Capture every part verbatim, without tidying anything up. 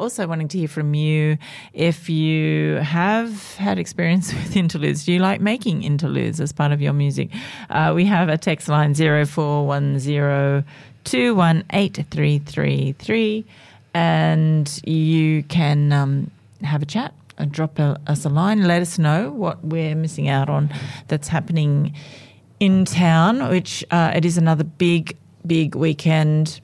also wanting to hear from you if you have had experience with interludes. Do you like making interludes as part of your music? Uh, we have a text line zero four one zero two one eight three three three, and you can um, have a chat. Uh, drop a, us a line. Let us know what we're missing out on that's happening in town, which uh, it is another big, big weekend.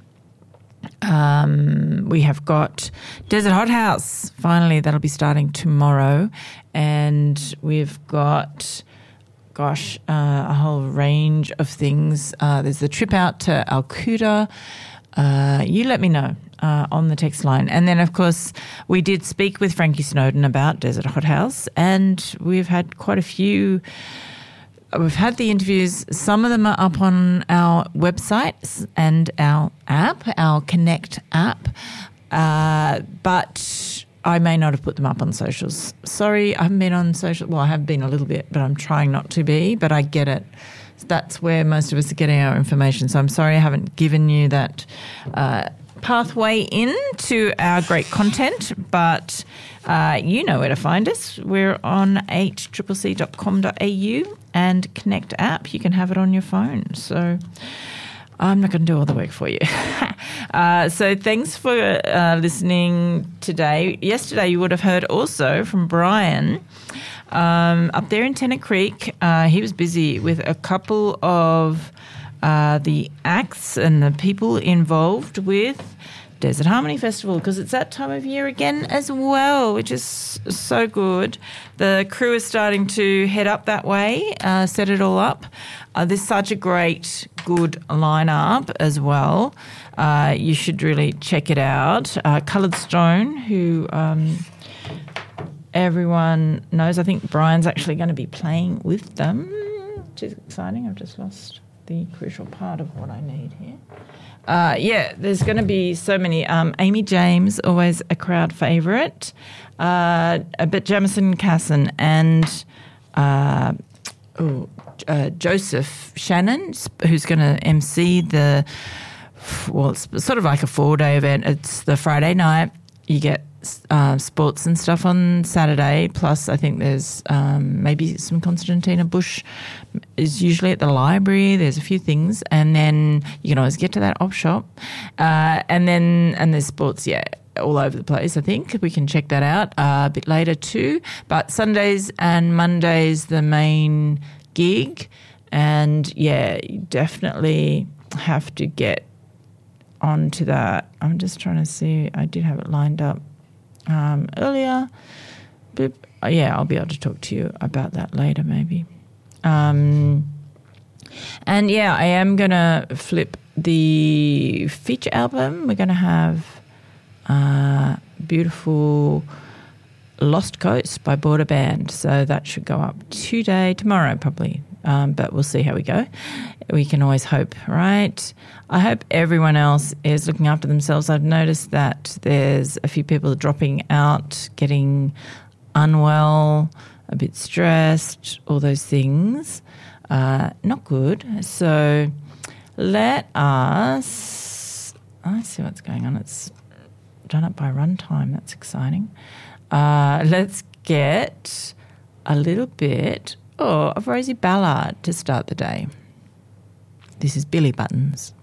Um, we have got Desert Hot House. Finally, that'll be starting tomorrow. And we've got, gosh, uh, a whole range of things. Uh, there's the trip out to Alcuda. Uh, you let me know. Uh, on the text line. And then, of course, we did speak with Frankie Snowden about Desert Hot House, and we've had quite a few. We've had the interviews. Some of them are up on our website and our app, our Connect app, uh, but I may not have put them up on socials. Sorry, I haven't been on social. Well, I have been a little bit, but I'm trying not to be, but I get it. That's where most of us are getting our information. So I'm sorry I haven't given you that uh pathway into our great content, but uh, you know where to find us. We're on eight c c c dot com dot a u and Connect app. You can have it on your phone. So I'm not going to do all the work for you. uh, so thanks for uh, listening today. Yesterday you would have heard also from Brian um, up there in Tennant Creek. Uh, he was busy with a couple of Uh, the acts and the people involved with Desert Harmony Festival, because it's that time of year again as well, which is so good. The crew is starting to head up that way, uh, set it all up. Uh, there's such a great, good lineup as well. Uh, you should really check it out. Uh, Coloured Stone, who um, everyone knows. I think Brian's actually going to be playing with them, which is exciting. I've just lost the crucial part of what I need here. Uh, yeah, there's going to be so many. Um, Amy James, always a crowd favourite, uh, but Jamison Casson and uh, ooh, uh, Joseph Shannon, who's going to M C the, well, it's sort of like a four-day event. It's the Friday night. You get uh, sports and stuff on Saturday, plus I think there's um, maybe some Constantina Bush is usually at the library. There's a few things, and then you can always get to that op shop. Uh, and then and there's sports, yeah, all over the place. I think we can check that out uh, a bit later too. But Sundays and Mondays the main gig, and yeah, you definitely have to get onto that. I'm just trying to see. I did have it lined up um, earlier. But yeah, I'll be able to talk to you about that later maybe. Um, and yeah, I am going to flip the feature album. We're going to have uh, beautiful Lost Coast by Border Band. So that should go up today, tomorrow probably. Um, but we'll see how we go. We can always hope, right? I hope everyone else is looking after themselves. I've noticed that there's a few people dropping out, getting unwell, a bit stressed, all those things. Uh, not good. So let us... I see what's going on. It's done up by runtime. That's exciting. Uh, let's get a little bit... Oh, of Rosie Ballard to start the day. This is Billy Buttons.